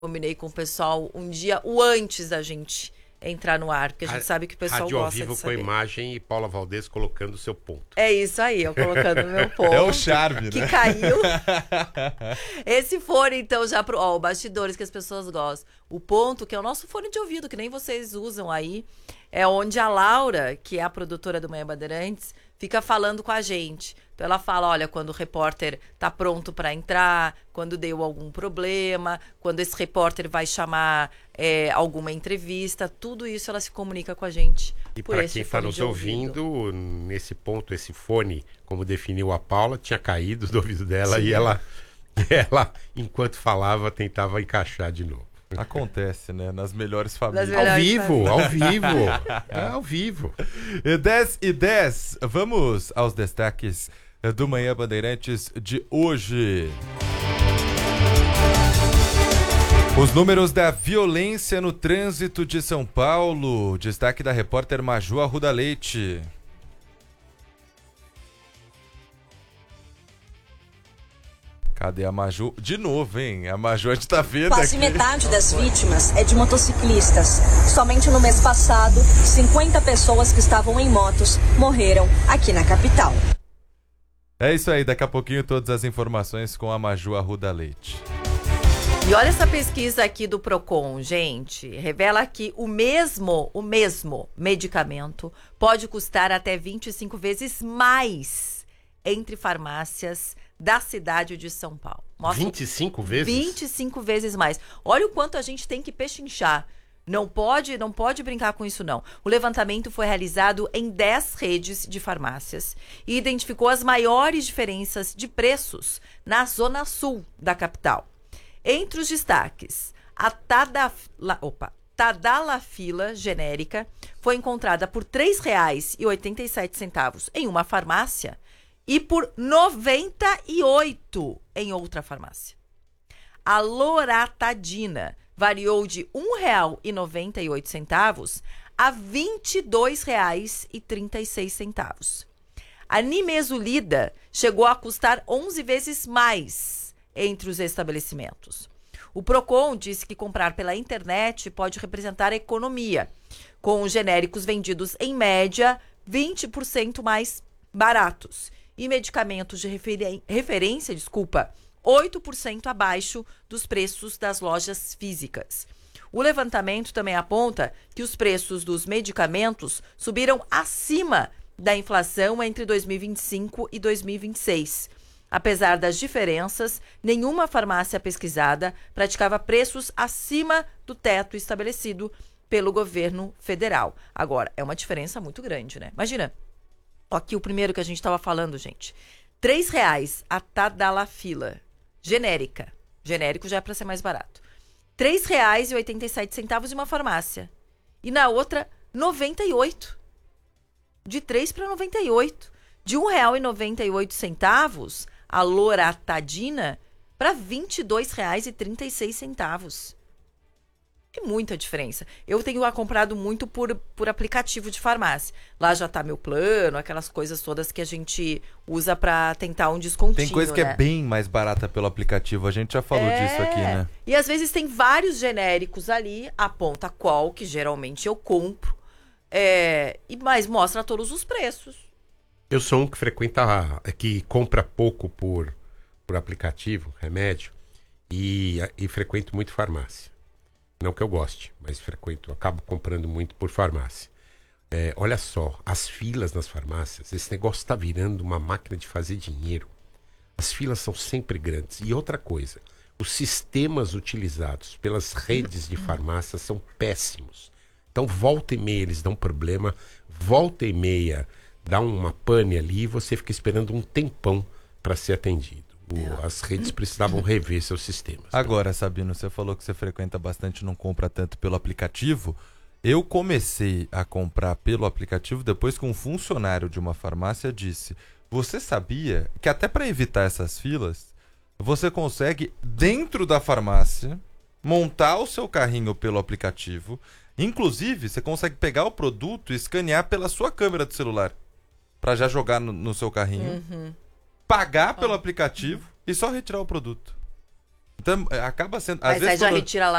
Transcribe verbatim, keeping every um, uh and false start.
combinei com o pessoal um dia o antes da gente entrar no ar, porque a gente sabe que o pessoal Rádio gosta ao vivo de saber. com imagem e Paula Valdez colocando o seu ponto. É isso aí, eu colocando o meu ponto. É o charme, que né? Que caiu. Esse fone, então, já pro... Ó, o bastidores que as pessoas gostam. O ponto, que é o nosso fone de ouvido, que nem vocês usam aí, é onde a Laura, que é a produtora do Manhã Bandeirantes, fica falando com a gente. Então ela fala, olha, quando o repórter tá pronto para entrar, quando deu algum problema, quando esse repórter vai chamar é, alguma entrevista, tudo isso ela se comunica com a gente. E para quem está nos ouvindo, nesse ponto, esse fone, como definiu a Paula, tinha caído do ouvido dela. Sim. E ela, ela, enquanto falava, tentava encaixar de novo. Acontece, né? Nas melhores famílias. Nas melhores ao vivo, famílias. ao vivo. É ao vivo. dez e dez, vamos aos destaques do Manhã Bandeirantes de hoje. Os números da violência no trânsito de São Paulo. Destaque da repórter Maju Arruda Leite. Cadê a Maju? De novo, hein? A Maju a gente tá vendo Quase aqui. metade das vítimas é de motociclistas. Somente no mês passado, cinquenta pessoas que estavam em motos morreram aqui na capital. É isso aí, daqui a pouquinho todas as informações com a Maju Arruda Leite. E olha essa pesquisa aqui do Procon, gente. Revela que o mesmo, o mesmo medicamento pode custar até vinte e cinco vezes mais entre farmácias da cidade de São Paulo. Mostra vinte e cinco vezes? vinte e cinco vezes mais. Olha o quanto a gente tem que pechinchar. Não pode, não pode brincar com isso, não. O levantamento foi realizado em dez redes de farmácias e identificou as maiores diferenças de preços na zona sul da capital. Entre os destaques, a Tadaf... Opa, Tadalafila genérica foi encontrada por três reais e oitenta e sete centavos em uma farmácia e por noventa e oito centavos em outra farmácia. A Loratadina variou de um real e noventa e oito centavos a vinte e dois reais e trinta e seis centavos. A Nimesulida chegou a custar onze vezes mais entre os estabelecimentos. O Procon disse que comprar pela internet pode representar economia, com os genéricos vendidos em média vinte por cento mais baratos e medicamentos de referen- referência, desculpa, oito por cento abaixo dos preços das lojas físicas. O levantamento também aponta que os preços dos medicamentos subiram acima da inflação entre dois mil e vinte e cinco e dois mil e vinte e seis. Apesar das diferenças, nenhuma farmácia pesquisada praticava preços acima do teto estabelecido pelo governo federal. Agora, é uma diferença muito grande, né? Imagina, aqui o primeiro que a gente estava falando, gente. três reais a Tadalafila, genérica. Genérico já é para ser mais barato. três reais e oitenta e sete centavos em uma farmácia. E na outra, noventa e oito. De três para noventa e oito. De um real e noventa e oito centavos, a Loratadina, para vinte e dois reais e trinta e seis centavos. É muita diferença. Eu tenho comprado muito por, por aplicativo de farmácia. Lá já tá meu plano, aquelas coisas todas que a gente usa para tentar um descontinho. Tem coisa que né? é bem mais barata pelo aplicativo, a gente já falou é... disso aqui, né? E às vezes tem vários genéricos ali, aponta qual que geralmente eu compro, é... e mas mostra todos os preços. Eu sou um que frequenta, que compra pouco por, por aplicativo, remédio, e, e frequento muito farmácia. Não que eu goste, mas frequento, acabo comprando muito por farmácia. É, olha só, as filas nas farmácias, esse negócio está virando uma máquina de fazer dinheiro. As filas são sempre grandes. E outra coisa, os sistemas utilizados pelas redes de farmácias são péssimos. Então, volta e meia eles dão problema, volta e meia dá uma pane ali e você fica esperando um tempão para ser atendido. O, as redes precisavam rever seus sistemas. Agora, Sabino, você falou que você frequenta bastante, não compra tanto pelo aplicativo. Eu comecei a comprar pelo aplicativo depois que um funcionário de uma farmácia disse: você sabia que até para evitar essas filas, você consegue, dentro da farmácia, montar o seu carrinho pelo aplicativo. Inclusive, você consegue pegar o produto e escanear pela sua câmera do celular para já jogar no, no seu carrinho. Uhum. Pagar pelo aplicativo e só retirar o produto. Então, é, acaba sendo. Às Mas aí vezes, já quando eu- retira lá